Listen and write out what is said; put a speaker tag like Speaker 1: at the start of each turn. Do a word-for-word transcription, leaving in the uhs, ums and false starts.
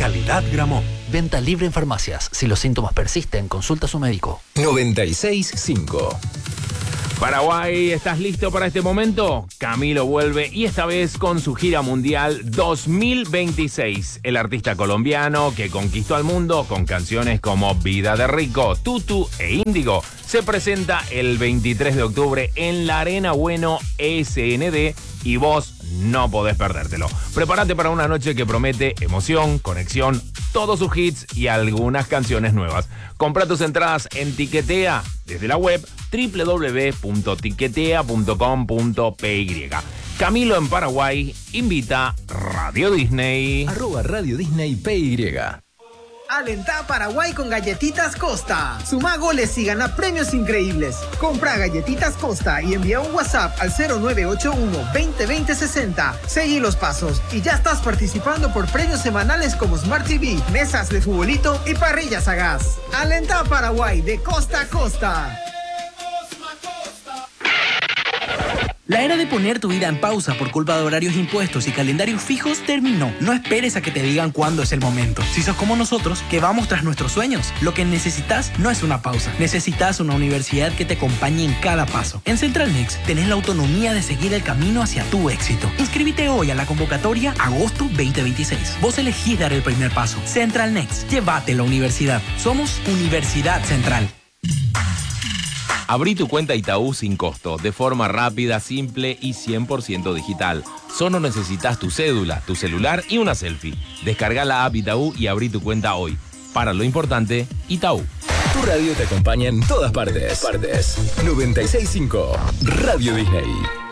Speaker 1: Calidad Gramón.
Speaker 2: Venta libre en farmacias. Si los síntomas persisten, consulta a su médico.
Speaker 3: noventa y seis punto cinco.
Speaker 4: Paraguay, ¿estás listo para este momento? Camilo vuelve y esta vez con su gira mundial dos mil veintiséis. El artista colombiano que conquistó al mundo con canciones como Vida de Rico, Tutu e Índigo se presenta el veintitrés de octubre en la Arena Bueno S N D y vos no podés perdértelo. Prepárate para una noche que promete emoción, conexión, todos sus hits y algunas canciones nuevas. Compra tus entradas en Tiquetea desde la web doble u doble u doble u punto tiquetea punto com punto p y. Camilo en Paraguay invita Radio Disney.
Speaker 3: Arroba Radio Disney P Y.
Speaker 5: Alentá Paraguay con Galletitas Costa. Suma goles y gana premios increíbles. Compra Galletitas Costa y envía un WhatsApp al cero nueve ocho uno, veinte, veinte, sesenta. Seguí los pasos y ya estás participando por premios semanales como Smart T V, mesas de futbolito y parrillas a gas. Alentá Paraguay de costa a costa.
Speaker 6: La era de poner tu vida en pausa por culpa de horarios impuestos y calendarios fijos terminó. No esperes a que te digan cuándo es el momento. Si sos como nosotros, que vamos tras nuestros sueños, lo que necesitas no es una pausa. Necesitas una universidad que te acompañe en cada paso. En Central Next tenés la autonomía de seguir el camino hacia tu éxito. Inscríbete hoy a la convocatoria agosto veinte veintiséis. Vos elegís dar el primer paso. Central Next, llévate la universidad. Somos Universidad Central.
Speaker 4: Abrí tu cuenta Itaú sin costo, de forma rápida, simple y cien por ciento digital. Solo necesitas tu cédula, tu celular y una selfie. Descarga la app Itaú y abrí tu cuenta hoy. Para lo importante, Itaú.
Speaker 3: Tu radio te acompaña en todas partes. partes. noventa y seis punto cinco. Radio Disney.